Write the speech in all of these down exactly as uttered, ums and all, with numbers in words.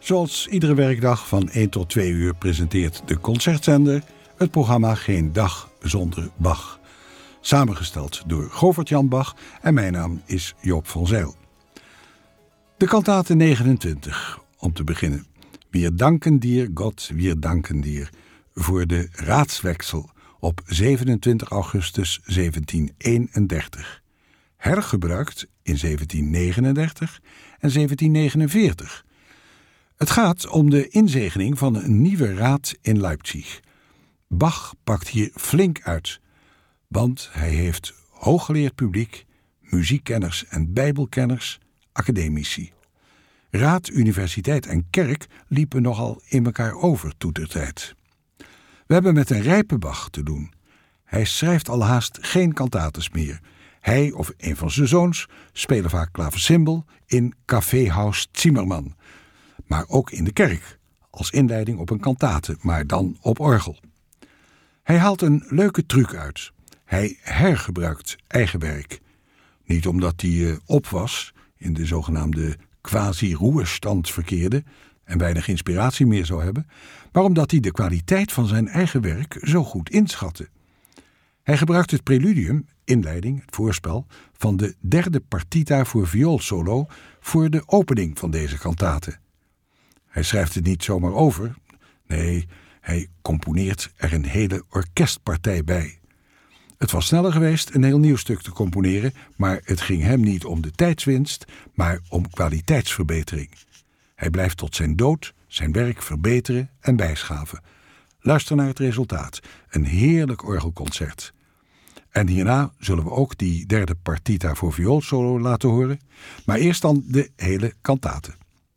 Zoals iedere werkdag van één tot twee uur presenteert de Concertzender het programma Geen Dag zonder Bach. Samengesteld door Govert-Jan Bach en mijn naam is Joop van Zijl. De kantate negenentwintig, om te beginnen. Wir danken dir, God, wir danken dir, voor de raadswechsel op zevenentwintig augustus zeventienhonderdeenendertig. Hergebruikt in zeventien negenendertig en zeventien negenenveertig. Het gaat om de inzegening van een nieuwe raad in Leipzig. Bach pakt hier flink uit, want hij heeft hooggeleerd publiek, muziekkenners en bijbelkenners, academici. Raad, universiteit en kerk liepen nogal in elkaar over toetertijd. We hebben met een rijpe Bach te doen. Hij schrijft al haast geen kantates meer. Hij of een van zijn zoons spelen vaak klaversymbol in Kaffeehaus Zimmermann, maar ook in de kerk, als inleiding op een kantate, maar dan op orgel. Hij haalt een leuke truc uit. Hij hergebruikt eigen werk. Niet omdat hij uh, op was, in de zogenaamde quasi-roerstand verkeerde en weinig inspiratie meer zou hebben, maar omdat hij de kwaliteit van zijn eigen werk zo goed inschatte. Hij gebruikt het preludium, inleiding, het voorspel, van de derde partita voor vioolsolo voor de opening van deze kantate. Hij schrijft het niet zomaar over, nee, hij componeert er een hele orkestpartij bij. Het was sneller geweest een heel nieuw stuk te componeren, maar het ging hem niet om de tijdswinst, maar om kwaliteitsverbetering. Hij blijft tot zijn dood zijn werk verbeteren en bijschaven. Luister naar het resultaat, een heerlijk orgelconcert. En hierna zullen we ook die derde partita voor vioolsolo laten horen, maar eerst dan de hele kantate.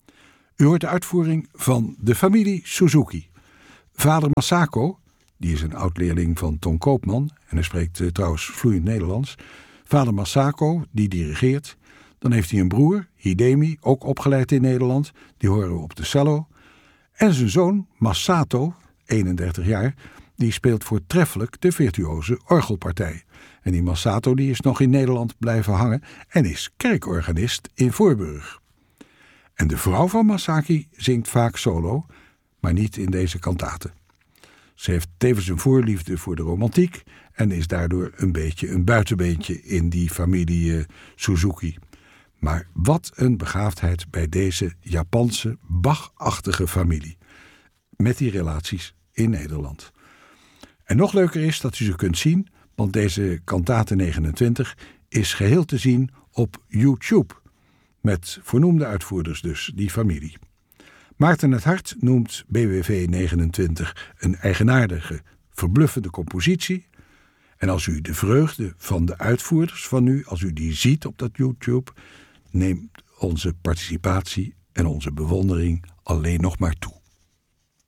U hoort de uitvoering van de familie Suzuki. Vader Masako, die is een oud-leerling van Ton Koopman en hij spreekt uh, trouwens vloeiend Nederlands. Vader Masako, die dirigeert. Dan heeft hij een broer, Hidemi, ook opgeleid in Nederland. Die horen we op de cello. En zijn zoon, Masato, eenendertig jaar, die speelt voortreffelijk de virtuoze orgelpartij. En die Masato die is nog in Nederland blijven hangen en is kerkorganist in Voorburg. En de vrouw van Masaki zingt vaak solo, maar niet in deze kantate. Ze heeft tevens een voorliefde voor de romantiek en is daardoor een beetje een buitenbeentje in die familie uh, Suzuki. Maar wat een begaafdheid bij deze Japanse Bach-achtige familie. Met die relaties in Nederland. En nog leuker is dat u ze kunt zien, want deze kantate negenentwintig is geheel te zien op YouTube. Met voornoemde uitvoerders dus, die familie. Maarten het Hart noemt B W V negenentwintig een eigenaardige, verbluffende compositie. En als u de vreugde van de uitvoerders van nu, als u die ziet op dat YouTube, neemt onze participatie en onze bewondering alleen nog maar toe.